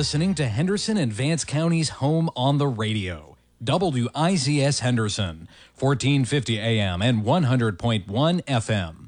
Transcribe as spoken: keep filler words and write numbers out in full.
listening to Henderson and Vance County's home on the radio. W I Z S Henderson, fourteen fifty A M and one hundred point one F M.